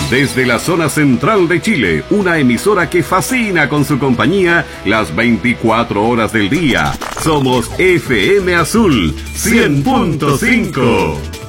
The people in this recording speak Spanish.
Desde la zona central de Chile, una emisora que fascina con su compañía las 24 horas del día. Somos FM Azul 100.5.